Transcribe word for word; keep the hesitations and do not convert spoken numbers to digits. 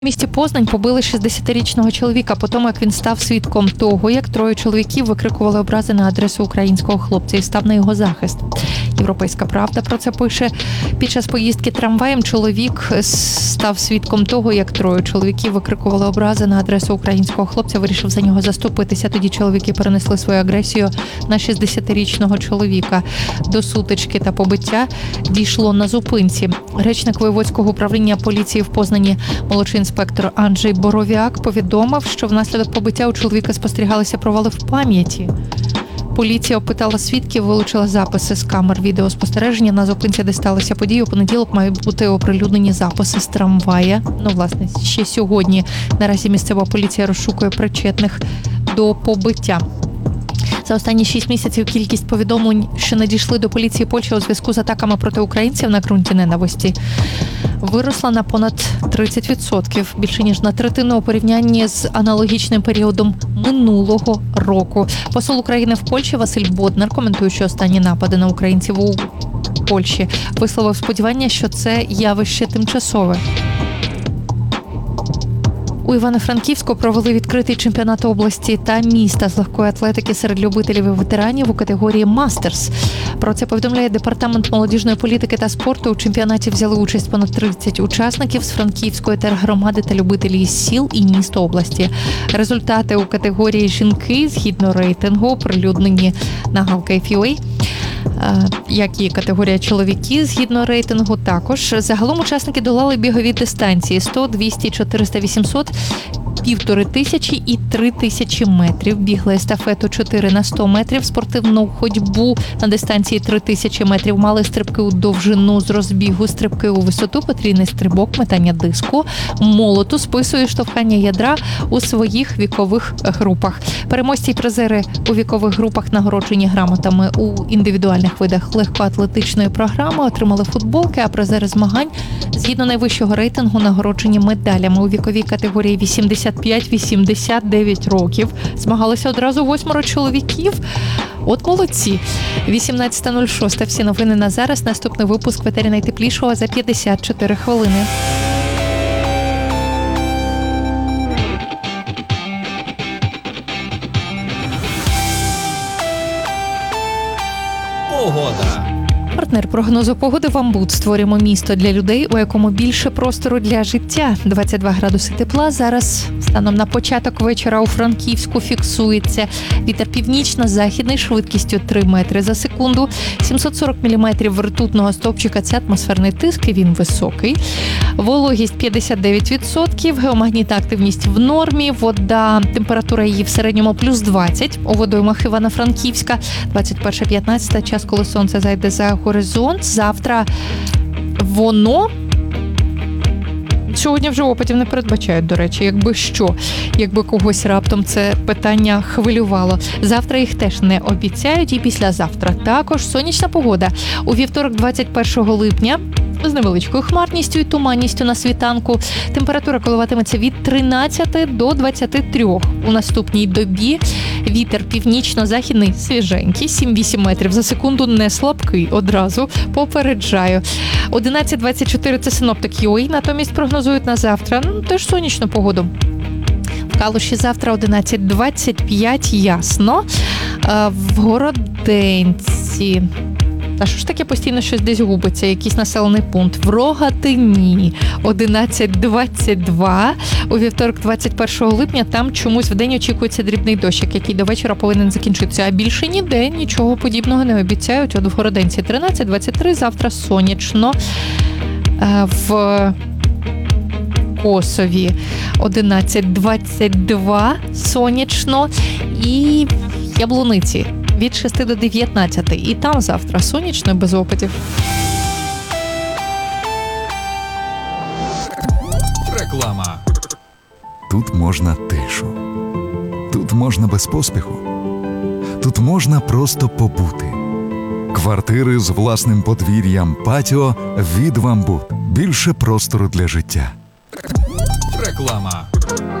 В місті Познань побили шістдесятирічного чоловіка по тому, як він став свідком того, як троє чоловіків викрикували образи на адресу українського хлопця і став на його захист. Європейська правда про це пише. Під час поїздки трамваєм чоловік став свідком того, як троє чоловіків викрикували образи на адресу українського хлопця, вирішив за нього заступитися. Тоді чоловіки перенесли свою агресію на шістдесятирічного чоловіка. До сутички та побиття дійшло на зупинці. Речник воєводського управління поліції в Познані, молодший інспектор Анджей Боровіак, повідомив, що внаслідок побиття у чоловіка спостерігалися провали в пам'яті. Поліція опитала свідків, вилучила записи з камер відеоспостереження на зупинці, де сталася подія. У понеділок мають бути оприлюднені записи з трамвая. Ну, власне, ще сьогодні. Наразі місцева поліція розшукує причетних до побиття. За останні шість місяців кількість повідомлень, що надійшли до поліції Польщі у зв'язку з атаками проти українців на ґрунті ненависті, виросла на понад тридцять відсотків, більше ніж на третину у порівнянні з аналогічним періодом минулого року. Посол України в Польщі Василь Боднар, коментуючи останні напади на українців у Польщі, висловив сподівання, що це явище тимчасове. У Івано-Франківську провели відкритий чемпіонат області та міста з легкої атлетики серед любителів і ветеранів у категорії «Мастерс». Про це повідомляє Департамент молодіжної політики та спорту. У чемпіонаті взяли участь понад тридцять учасників з Франківської тергромади та любителі із сіл і міст області. Результати у категорії «Жінки» згідно рейтингу оприлюднені на Галкейф.ua. Як і категорія чоловіки, згідно рейтингу також. Загалом учасники долали бігові дистанції сто, двісті, чотириста, вісімсот, півтори тисячі і три тисячі метрів. Бігли естафету чотири на сто метрів, спортивну ходьбу на дистанції три тисячі метрів, мали стрибки у довжину з розбігу, стрибки у висоту, потрійний стрибок, метання диску, молоту, спису і штовхання ядра у своїх вікових групах. Переможці й призери у вікових групах нагороджені грамотами. У індивідуальних видах легкоатлетичної програми отримали футболки, а призери змагань згідно найвищого рейтингу нагороджені медалями. У віковій категорії вісімдесят п'ять - вісімдесят дев'ять років змагалися одразу восьмеро чоловіків. От молодці. вісімнадцята нуль шість. Всі новини на зараз. Наступний випуск в етері найтеплішого за п'ятдесят чотири хвилини. Погода. Партнер прогнозу погоди «Вамбут». Створюємо місто для людей, у якому більше простору для життя. двадцять два градуси тепла. Зараз станом на початок вечора у Франківську фіксується вітер північно-західний швидкістю три метри за секунду. сімсот сорок міліметрів ртутного стовпчика – це атмосферний тиск, і він високий. Вологість п'ятдесят дев'ять відсотків, геомагнітна активність в нормі, вода, температура її в середньому плюс двадцять. У водоймах Івано-Франківська двадцять перша п'ятнадцята, час, коли сонце зайде за горизонт. Завтра воно... Сьогодні вже опитів не передбачають, до речі, якби що, якби когось раптом це питання хвилювало. Завтра їх теж не обіцяють, і післязавтра також сонячна погода. У вівторок, двадцять першого липня, з невеличкою хмарністю і туманністю на світанку. Температура коливатиметься від тринадцяти до двадцяти трьох. У наступній добі вітер північно-західний свіженький, сім-вісім метрів за секунду, не слабкий, одразу попереджаю. одинадцять двадцять чотири – це синоптик точка ю а, натомість прогнозують на завтра, ну, теж сонячну погоду. В Калуші завтра одинадцять двадцять п'ять, ясно. В Городенці... А що ж таке постійно щось десь губиться? Якийсь населений пункт. В Рогатині одинадцять двадцять два. У вівторок, двадцять першого липня, там чомусь вдень очікується дрібний дощик, який до вечора повинен закінчитися. А більше ніде нічого подібного не обіцяють. От в Городенці тринадцять двадцять три, завтра сонячно. В Косові одинадцять двадцять два, сонячно. І в Яблуниці від шести до дев'ятнадцяти. І там завтра сонячно, без опадів. Реклама. Тут можна тишу. Тут можна без поспіху. Тут можна просто побути. Квартири з власним подвір'ям, патіо від «Вамбут». Більше простору для життя. Реклама.